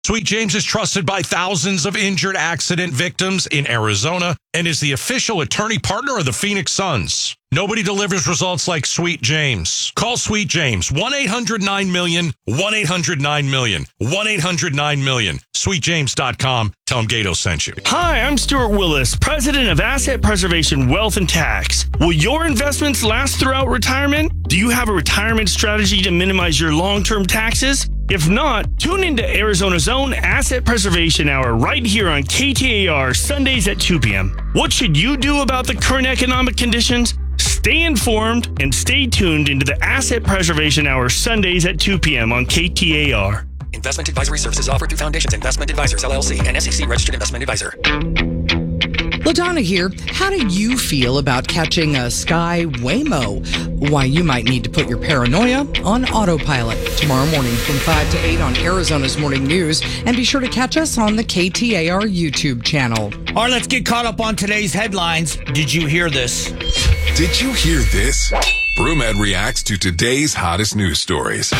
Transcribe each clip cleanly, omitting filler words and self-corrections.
Sweet James is trusted by thousands of injured accident victims in Arizona and is the official attorney partner of the Phoenix Suns. Nobody delivers results like Sweet James. Call Sweet James, 1-800-9-MILLION, 1-800-9-MILLION, 1-800-9-MILLION, sweetjames.com. Tell him Gato sent you. Hi, I'm Stuart Willis, president of Asset Preservation Wealth and Tax. Will your investments last throughout retirement? Do you have a retirement strategy to minimize your long-term taxes? If not, tune into Arizona's own Asset Preservation Hour right here on KTAR Sundays at 2 p.m. What should you do about the current economic conditions? Stay informed and stay tuned into the Asset Preservation Hour Sundays at 2 p.m. on KTAR. Investment advisory services offered through Foundations Investment Advisors, LLC, and SEC Registered Investment Advisor. LaDonna here. How do you feel about catching a Sky Waymo? Why you might need to put your paranoia on autopilot. Tomorrow morning from 5 to 8 on Arizona's Morning News. And be sure to catch us on the KTAR YouTube channel. All right, let's get caught up on today's headlines. Did you hear this? Did you hear this? Brewmed reacts to today's hottest news stories.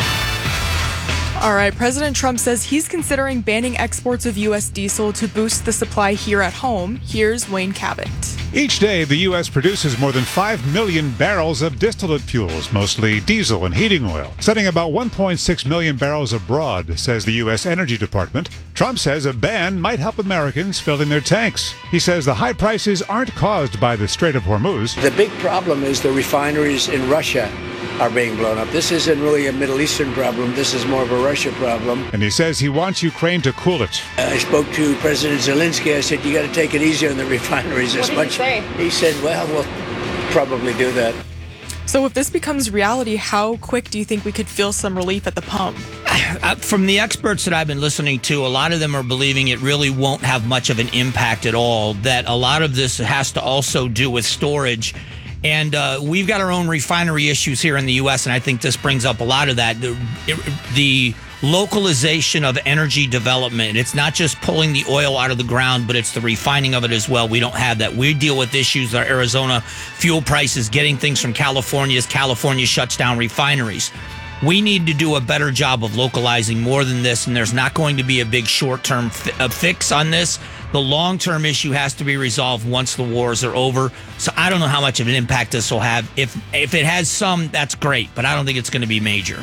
All right, President Trump says he's considering banning exports of U.S. diesel to boost the supply here at home. Here's Wayne Cabot. Each day, the U.S. produces more than 5 million barrels of distillate fuels, mostly diesel and heating oil, sending about 1.6 million barrels abroad, says the U.S. Energy Department. Trump says a ban might help Americans filling their tanks. He says the high prices aren't caused by the Strait of Hormuz. The big problem is the refineries in Russia are being blown up. This isn't really a Middle Eastern problem. This is more of a Russia problem. And he says he wants Ukraine to cool it. I spoke to President Zelensky. I said, you got to take it easy on the refineries as much. He said, well, we'll probably do that. So if this becomes reality, how quick do you think we could feel some relief at the pump? From the experts that I've been listening to, a lot of them are believing it really won't have much of an impact at all, that a lot of this has to also do with storage. And we've got our own refinery issues here in the U.S., and I think this brings up a lot of that. The localization of energy development, it's not just pulling the oil out of the ground, but it's the refining of it as well. We don't have that. We deal with issues, our Arizona fuel prices, getting things from California as California shuts down refineries. We need to do a better job of localizing more than this, and there's not going to be a big short-term fix on this. The long-term issue has to be resolved once the wars are over. So I don't know how much of an impact this will have. If it has some, that's great, but I don't think it's going to be major.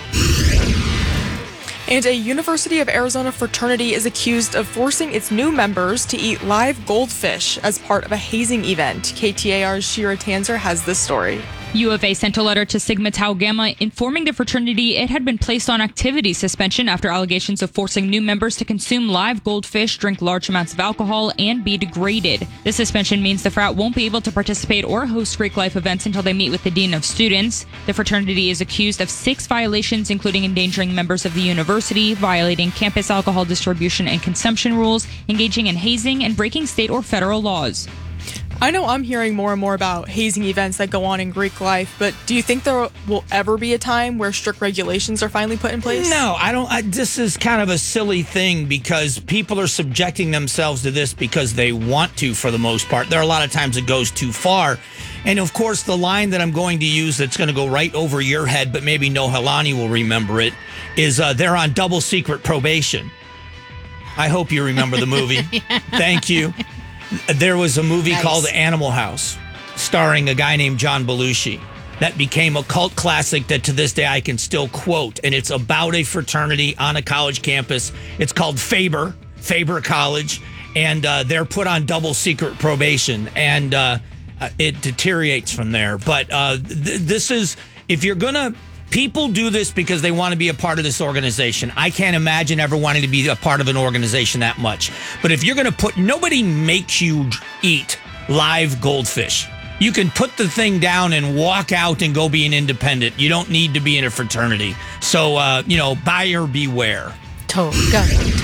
And a University of Arizona fraternity is accused of forcing its new members to eat live goldfish as part of a hazing event. KTAR's Shira Tanzer has this story. U of A sent a letter to Sigma Tau Gamma informing the fraternity it had been placed on activity suspension after allegations of forcing new members to consume live goldfish, drink large amounts of alcohol, and be degraded. The suspension means the frat won't be able to participate or host Greek life events until they meet with the dean of students. The fraternity is accused of 6 violations, including endangering members of the university, violating campus alcohol distribution and consumption rules, engaging in hazing, and breaking state or federal laws. I know I'm hearing more and more about hazing events that go on in Greek life, but do you think there will ever be a time where strict regulations are finally put in place? No, I don't. This is kind of a silly thing because people are subjecting themselves to this because they want to, for the most part. There are a lot of times it goes too far. And, of course, the line that I'm going to use that's going to go right over your head, but maybe Nohelani will remember it, is they're on double secret probation. I hope you remember the movie. Yeah. Thank you. There was a movie called Animal House, starring a guy named John Belushi, that became a cult classic that to this day I can still quote. And it's about a fraternity on a college campus. It's called Faber College, and they're put on double secret probation, and it deteriorates from there. But this is, if you're going to, people do this because they want to be a part of this organization. I can't imagine ever wanting to be a part of an organization that much. But if you're going to nobody makes you eat live goldfish. You can put the thing down and walk out and go be an independent. You don't need to be in a fraternity. So, buyer beware. Toga.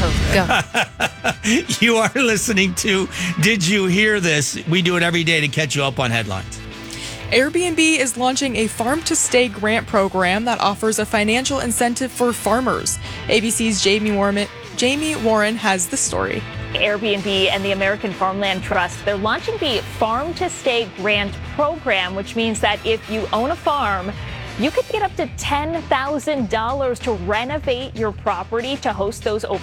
You are listening to Did You Hear This? We do it every day to catch you up on headlines. Airbnb is launching a farm-to-stay grant program that offers a financial incentive for farmers. ABC's Jamie Warren has the story. Airbnb and the American Farmland Trust, they're launching the Farm to Stay Grant Program, which means that if you own a farm, You could get up to $10,000 to renovate your property to host those